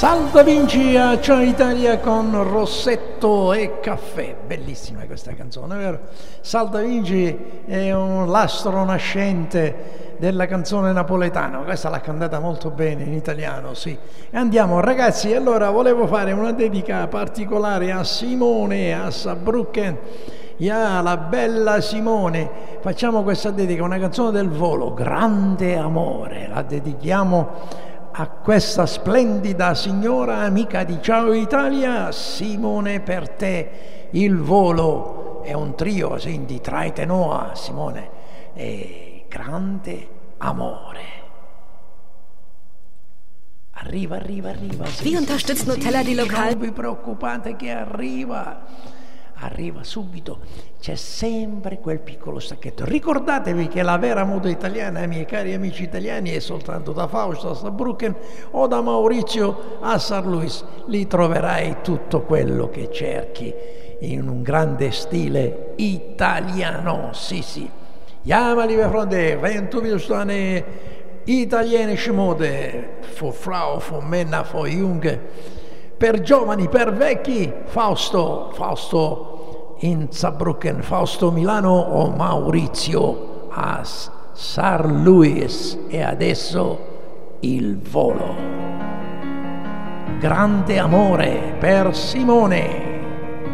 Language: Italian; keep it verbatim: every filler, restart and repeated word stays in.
Salta Vinci a Ciao Italia con Rossetto e Caffè, bellissima questa canzone, vero? Salta Vinci è un lastro nascente della canzone napoletana, questa l'ha cantata molto bene in italiano, sì. E andiamo ragazzi, allora volevo fare una dedica particolare a Simone, a Saarbrücken, yeah, la bella Simone. Facciamo questa dedica, una canzone del volo, Grande Amore, la dedichiamo a questa splendida signora amica di Ciao Italia. Simone, per te il volo è un trio sì, di Traite Noah, Simone, e Grande Amore. Arriva, arriva, arriva. Sì, Wie unterstützt sì, Nutella di Lokal? Non vi preoccupate che arriva. Arriva subito, c'è sempre quel piccolo stacchetto. Ricordatevi che la vera moda italiana, miei cari amici italiani, è soltanto da Fausto a Saarbrücken o da Maurizio a Saarlouis. Lì troverai tutto quello che cerchi in un grande stile italiano, sì sì. Ja, meine liebe Freunde, wenn du willst eine italienische Mode, für Frau, für Männer, für Junge, per giovani, per vecchi, Fausto, Fausto in Saarbrücken, Fausto Milano o Maurizio a Saarlouis. E adesso il volo. Grande Amore per Simone.